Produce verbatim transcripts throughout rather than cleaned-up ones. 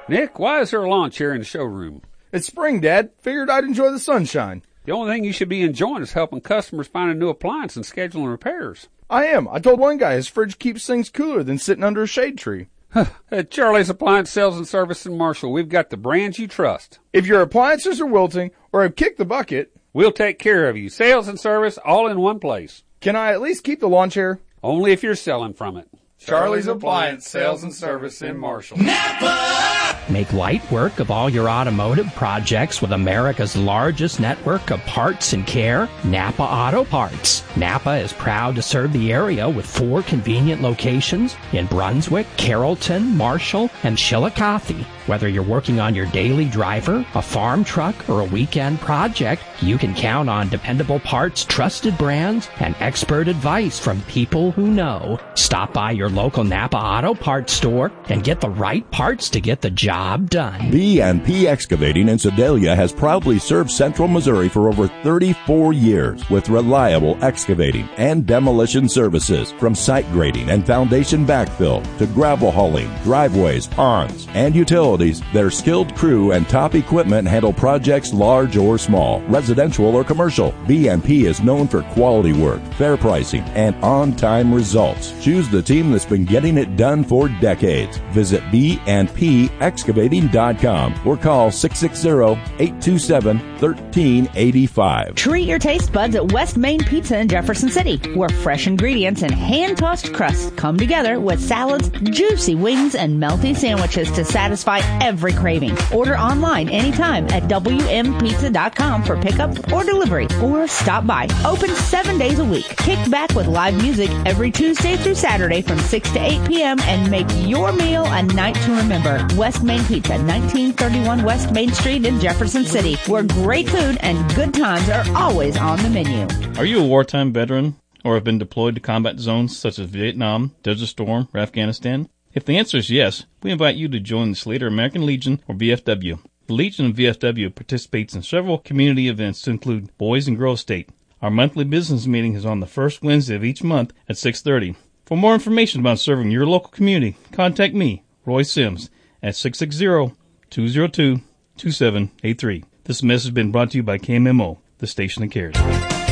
Nick, why is there a lawn chair in the showroom? It's spring, Dad. Figured I'd enjoy the sunshine. The only thing you should be enjoying is helping customers find a new appliance and scheduling repairs. I am. I told one guy his fridge keeps things cooler than sitting under a shade tree. At Charlie's Appliance Sales and Service in Marshall, we've got the brands you trust. If your appliances are wilting or have kicked the bucket, we'll take care of you. Sales and service all in one place. Can I at least keep the lawn chair? Only if you're selling from it. Charlie's Appliance Sales and Service in Marshall. Napa! Make light work of all your automotive projects with America's largest network of parts and care, Napa Auto Parts. Napa is proud to serve the area with four convenient locations in Brunswick, Carrollton, Marshall, and Chillicothe. Whether you're working on your daily driver, a farm truck, or a weekend project, you can count on dependable parts, trusted brands, and expert advice from people who know. Stop by your local Napa Auto Parts store and get the right parts to get the job done. B and P Excavating in Sedalia has proudly served Central Missouri for over thirty-four years with reliable excavating and demolition services, from site grading and foundation backfill to gravel hauling, driveways, ponds, and utilities. Their skilled crew and top equipment handle projects large or small, residential or commercial. B and P is known for quality work, fair pricing, and on-time results. Choose the team that's been getting it done for decades. Visit b and p excavating dot com or call six six zero, eight two seven, one three eight five. Treat your taste buds at West Main Pizza in Jefferson City, where fresh ingredients and hand-tossed crusts come together with salads, juicy wings, and melty sandwiches to satisfy every craving. Order online anytime at w m pizza dot com for pickup or delivery, or stop by. Open seven days a week. Kick back with live music every Tuesday through Saturday from six to eight p.m. and make your meal a night to remember. West Main Pizza, nineteen thirty-one West Main Street in Jefferson City, where great food and good times are always on the menu. Are you a wartime veteran or have been deployed to combat zones such as Vietnam, Desert Storm, or Afghanistan? If the answer is yes, we invite you to join the Slater American Legion, or V F W. The Legion of V F W participates in several community events to include Boys and Girls State. Our monthly business meeting is on the first Wednesday of each month at six thirty. For more information about serving your local community, contact me, Roy Sims, at six six zero, two zero two, two seven eight three. This message has been brought to you by K M M O, the station that cares.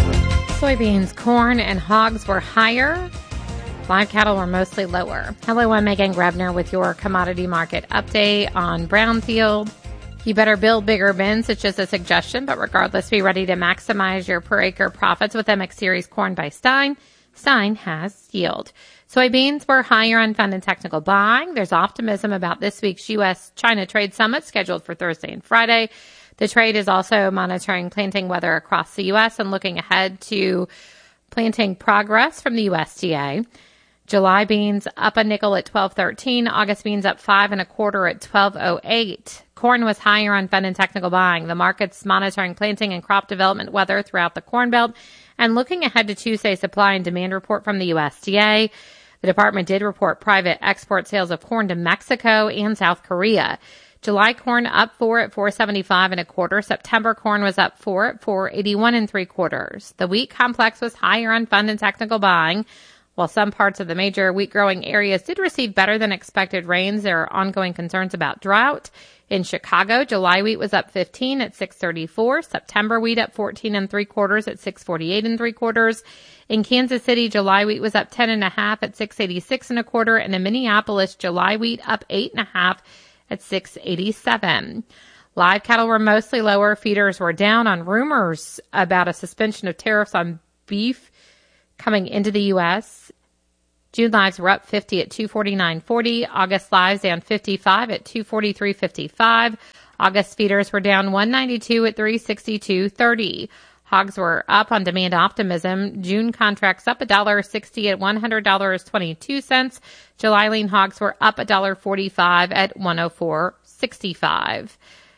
Soybeans, corn, and hogs were higher. Live cattle were mostly lower. Hello, I'm Megan Grebner with your commodity market update on Brownfield. You better build bigger bins. It's just a suggestion, but regardless, be ready to maximize your per acre profits with M X Series corn by Stein. Stein has yield. Soybeans were higher on fund and technical buying. There's optimism about this week's U S China trade summit scheduled for Thursday and Friday. The trade is also monitoring planting weather across the U S and looking ahead to planting progress from the U S D A. July beans up a nickel at twelve thirteen. August beans up five and a quarter at twelve oh eight. Corn was higher on fund and technical buying. The market's monitoring planting and crop development weather throughout the Corn Belt and looking ahead to Tuesday's supply and demand report from the U S D A. The department did report private export sales of corn to Mexico and South Korea. July corn up four at four seventy-five and a quarter. September corn was up four at four eighty-one and three quarters. The wheat complex was higher on fund and technical buying. While some parts of the major wheat-growing areas did receive better than expected rains, there are ongoing concerns about drought. In Chicago, July wheat was up fifteen at six thirty-four. September wheat up fourteen and three quarters at six forty-eight and three quarters. In Kansas City, July wheat was up ten and a half at six eighty-six and a quarter. And in Minneapolis, July wheat up eight and a half at six eighty-seven. Live cattle were mostly lower. Feeders were down on rumors about a suspension of tariffs on beef coming into the U S June lives were up fifty at two forty-nine forty. August lives down fifty-five at two forty-three fifty-five. August feeders were down one ninety-two at three sixty-two thirty. Hogs were up on demand optimism. June contracts up one dollar sixty at one hundred dollars and twenty-two cents. July lean hogs were up one dollar forty-five at one oh four sixty-five.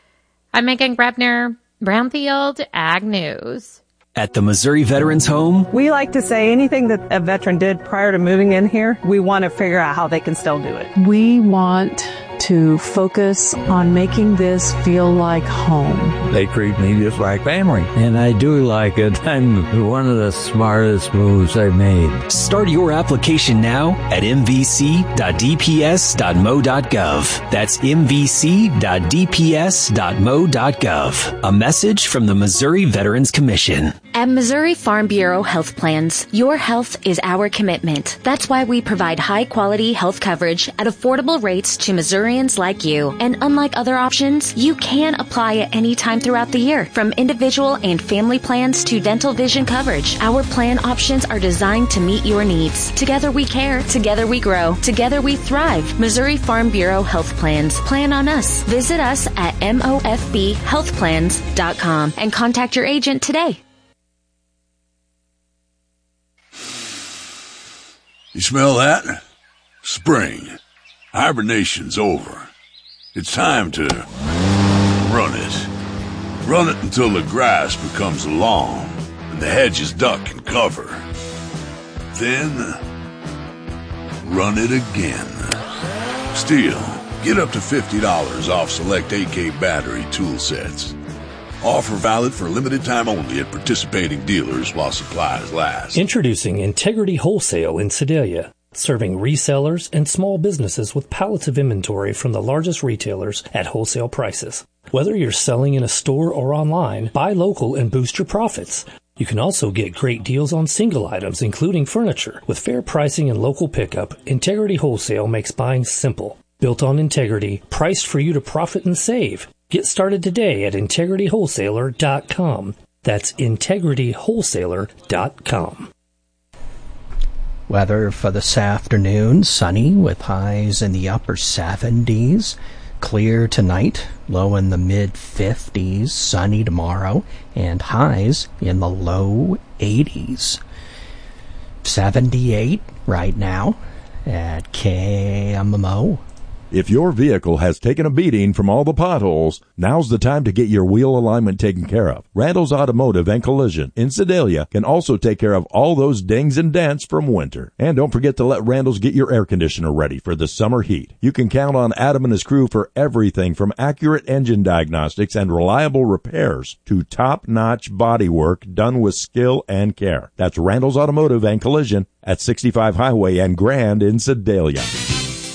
I'm Megan Grebner, Brownfield Ag News. At the Missouri Veterans Home, we like to say anything that a veteran did prior to moving in here, we want to figure out how they can still do it. We want to focus on making this feel like home. They treat me just like family, and I do like it. I'm one of the smartest moves I've made. Start your application now at m v c dot d p s dot m o dot gov. That's m v c dot d p s dot m o dot gov. A message from the Missouri Veterans Commission. At Missouri Farm Bureau Health Plans, your health is our commitment. That's why we provide high-quality health coverage at affordable rates to Missourians like you. And unlike other options, you can apply at any time throughout the year. From individual and family plans to dental vision coverage, our plan options are designed to meet your needs. Together we care. Together we grow. Together we thrive. Missouri Farm Bureau Health Plans. Plan on us. Visit us at m o f b health plans dot com and contact your agent today. You smell that? Spring. Hibernation's over. It's time to run it. Run it until the grass becomes long and the hedges duck and cover. Then, run it again. Stihl, get up to fifty dollars off select A K battery tool sets. Offer valid for limited time only at participating dealers while supplies last. Introducing Integrity Wholesale in Sedalia, serving resellers and small businesses with pallets of inventory from the largest retailers at wholesale prices. Whether you're selling in a store or online, buy local and boost your profits. You can also get great deals on single items, including furniture. With fair pricing and local pickup, Integrity Wholesale makes buying simple. Built on integrity, priced for you to profit and save. Get started today at integrity wholesaler dot com. That's integrity wholesaler dot com. Weather for this afternoon, sunny with highs in the upper seventies. Clear tonight, low in the mid fifties, sunny tomorrow, and highs in the low eighties. seventy-eight right now at K M M O. If your vehicle has taken a beating from all the potholes, now's the time to get your wheel alignment taken care of. Randall's Automotive and Collision in Sedalia can also take care of all those dings and dents from winter. And don't forget to let Randall's get your air conditioner ready for the summer heat. You can count on Adam and his crew for everything from accurate engine diagnostics and reliable repairs to top-notch body work done with skill and care. That's Randall's Automotive and Collision at sixty-five Highway and Grand in Sedalia.